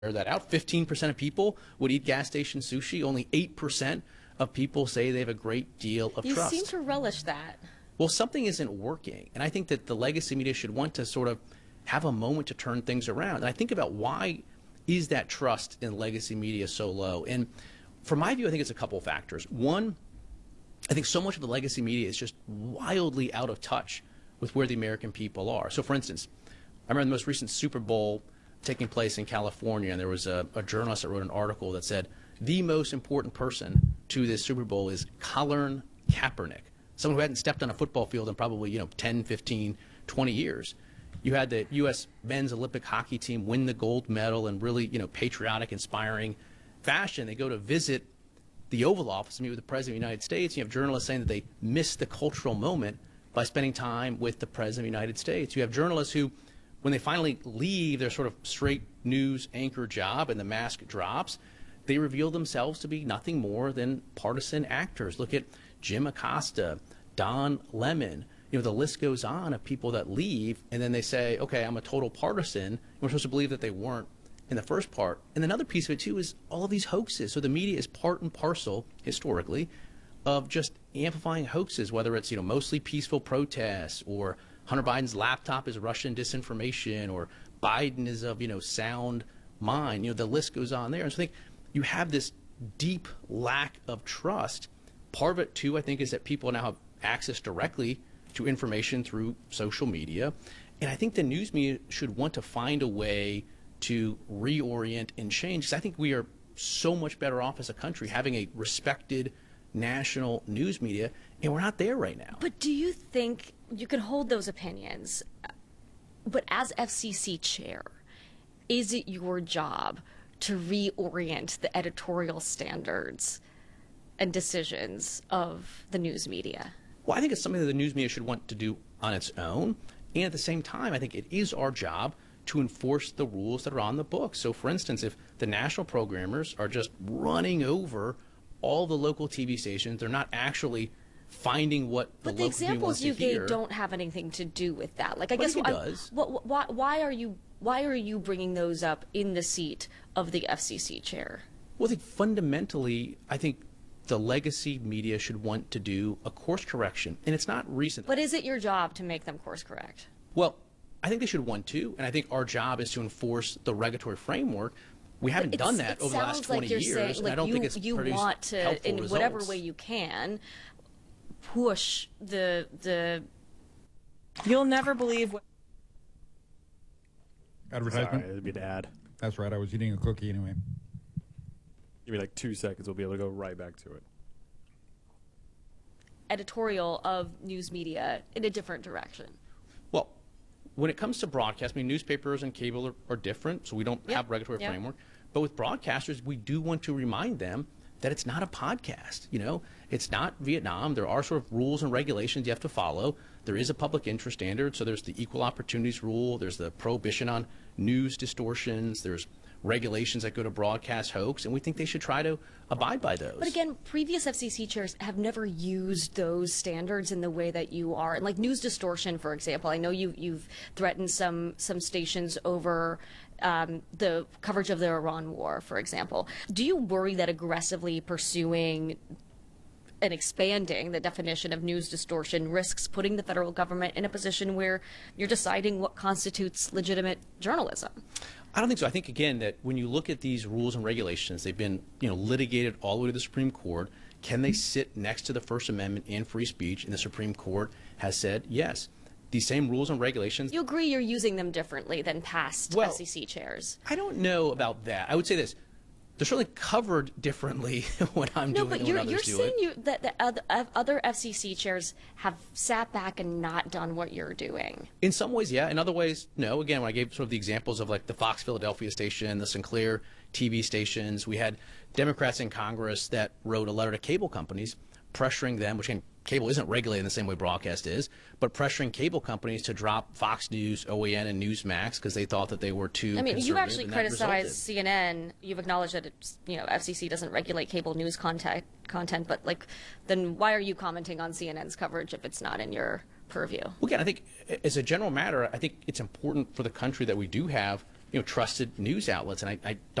that out. 15% of people would eat gas station sushi. Only 8% of people say they have a great deal of trust. You seem to relish that. Well, something isn't working. And I think that the legacy media should want to sort of have a moment to turn things around. And I think about why is that trust in legacy media so low? And from my view, I think it's a couple of factors. One, I think so much of the legacy media is just wildly out of touch with where the American people are. So for instance, I remember the most recent Super Bowl taking place in California, and there was a journalist that wrote an article that said the most important person to this Super Bowl is Colin Kaepernick, someone who hadn't stepped on a football field in probably 10, 15, 20 years. You had the U.S. men's Olympic hockey team win the gold medal in really patriotic, inspiring fashion. They go to visit the Oval Office to meet with the President of the United States. You have journalists saying that they missed the cultural moment by spending time with the President of the United States. You have journalists who, when they finally leave their sort of straight news anchor job and the mask drops, they reveal themselves to be nothing more than partisan actors. Look at Jim Acosta, Don Lemon. The list goes on of people that leave, and then they say, okay, I'm a total partisan. And we're supposed to believe that they weren't in the first part. And another piece of it, too, is all of these hoaxes. So the media is part and parcel, historically, of just amplifying hoaxes, whether it's, mostly peaceful protests, or Hunter Biden's laptop is Russian disinformation, or Biden is of, sound mind. The list goes on there. And so I think you have this deep lack of trust. Part of it, too, I think, is that people now have access directly to information through social media. And I think the news media should want to find a way to reorient and change. Because I think we are so much better off as a country having a respected national news media, and we're not there right now. But do you think you can hold those opinions, but as FCC chair, is it your job to reorient the editorial standards and decisions of the news media? Well, I think it's something that the news media should want to do on its own. And at the same time, I think it is our job to enforce the rules that are on the books. So, for instance, if the national programmers are just running over all the local TV stations, they're not actually finding what the local TV wants to hear. But the examples you gave don't have anything to do with that. Like, I guess it does. Why are you bringing those up in the seat of the FCC chair? Well, I think fundamentally, the legacy media should want to do a course correction, and it's not recent. But is it your job to make them course correct? Well, I think they should want to, and I think our job is to enforce the regulatory framework. We haven't done that over the last 20 years, and I don't think it's produced helpful results. You want to, in whatever way you can, push the. You'll never believe what. Advertisement. Sorry, it'd be an ad. That's right. I was eating a cookie anyway. Give me like 2 seconds. We'll be able to go right back to it. Editorial of news media in a different direction. Well, when it comes to broadcast, newspapers and cable are different, so we don't have regulatory framework. But with broadcasters, we do want to remind them that it's not a podcast. It's not Vietnam. There are sort of rules and regulations you have to follow. There is a public interest standard, so there's the equal opportunities rule. There's the prohibition on news distortions. There's regulations that go to broadcast hoax, and we think they should try to abide by those. But again, previous FCC chairs have never used those standards in the way that you are. And like news distortion, for example, I know you've threatened some stations over the coverage of the Iran war, for example. Do you worry that aggressively pursuing and expanding the definition of news distortion risks putting the federal government in a position where you're deciding what constitutes legitimate journalism? I don't think so. I think, again, that when you look at these rules and regulations, they've been litigated all the way to the Supreme Court. Can they sit next to the First Amendment and free speech? And the Supreme Court has said yes. These same rules and regulations. You agree you're using them differently than past FCC chairs? I don't know about that. I would say this. They're certainly covered differently when I'm doing it and when others do it. No, but you're saying that other FCC chairs have sat back and not done what you're doing. In some ways, yeah. In other ways, no. Again, when I gave sort of the examples of like the Fox Philadelphia station, the Sinclair TV stations, we had Democrats in Congress that wrote a letter to cable companies pressuring them, which cable isn't regulated in the same way broadcast is, but pressuring cable companies to drop Fox News, OAN, and Newsmax because they thought that they were too conservative. You actually criticized CNN. You've acknowledged that it's, FCC doesn't regulate cable news content, but then why are you commenting on CNN's coverage if it's not in your purview? Well, again, I think as a general matter, I think it's important for the country that we do have trusted news outlets, and I don't